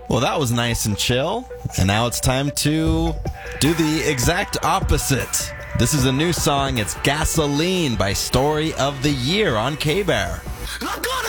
Well, that was nice and chill. And now it's time to do the exact opposite. This is a new song. It's Gasoline by Story of the Year on K-Bear.